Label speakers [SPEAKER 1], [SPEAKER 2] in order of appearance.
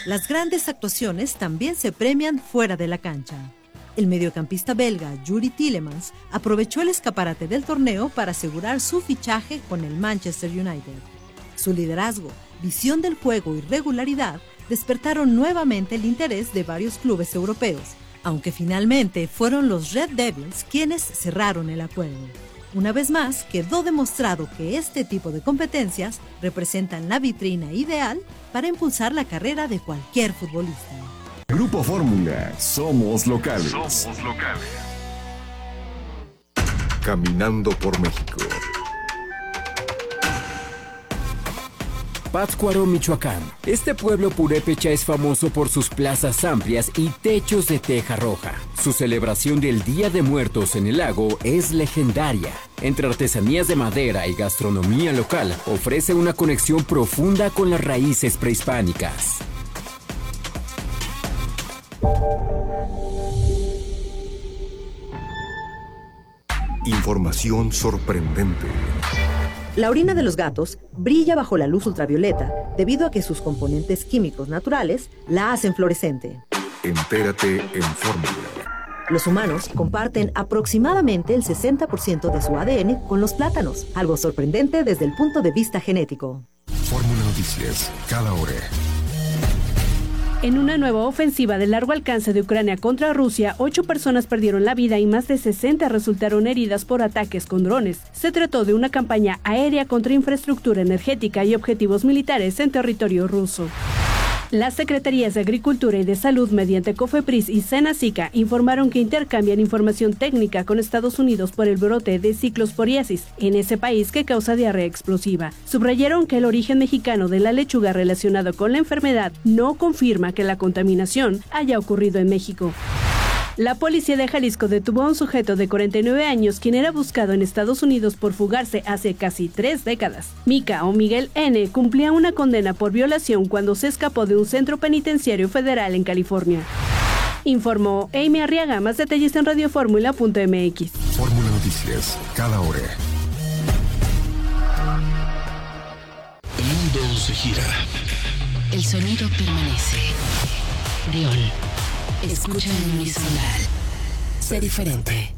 [SPEAKER 1] Las grandes actuaciones también se premian fuera de la cancha. El mediocampista belga Yuri Tielemans aprovechó el escaparate del torneo para asegurar su fichaje con el Manchester United. Su liderazgo, visión del juego y regularidad despertaron nuevamente el interés de varios clubes europeos, aunque finalmente fueron los Red Devils quienes cerraron el acuerdo. Una vez más, quedó demostrado que este tipo de competencias representan la vitrina ideal para impulsar la carrera de cualquier futbolista.
[SPEAKER 2] Grupo Fórmula, somos locales. Caminando por México.
[SPEAKER 3] Pátzcuaro, Michoacán. Este pueblo purépecha es famoso por sus plazas amplias y techos de teja roja. Su celebración del Día de Muertos en el lago es legendaria. Entre artesanías de madera y gastronomía local, ofrece una conexión profunda con las raíces prehispánicas.
[SPEAKER 2] Información sorprendente.
[SPEAKER 1] La orina de los gatos brilla bajo la luz ultravioleta debido a que sus componentes químicos naturales la hacen fluorescente.
[SPEAKER 2] Entérate en Fórmula.
[SPEAKER 1] Los humanos comparten aproximadamente el 60% de su ADN con los plátanos, algo sorprendente desde el punto de vista genético.
[SPEAKER 2] Fórmula Noticias, cada hora.
[SPEAKER 4] En una nueva ofensiva de largo alcance de Ucrania contra Rusia, 8 personas perdieron la vida y más de 60 resultaron heridas por ataques con drones. Se trató de una campaña aérea contra infraestructura energética y objetivos militares en territorio ruso. Las Secretarías de Agricultura y de Salud mediante COFEPRIS y Senacica informaron que intercambian información técnica con Estados Unidos por el brote de ciclosporiasis en ese país que causa diarrea explosiva. Subrayaron que el origen mexicano de la lechuga relacionado con la enfermedad no confirma que la contaminación haya ocurrido en México. La policía de Jalisco detuvo a un sujeto de 49 años quien era buscado en Estados Unidos por fugarse hace casi 3 décadas. Mica o Miguel N. cumplía una condena por violación cuando se escapó de un centro penitenciario federal en California. Informó Amy Arriaga. Más detalles en radioformula.mx.
[SPEAKER 2] Fórmula Noticias, cada hora.
[SPEAKER 5] El mundo se gira.
[SPEAKER 6] El sonido permanece. León. Escucha en mi sonar. Sé diferente.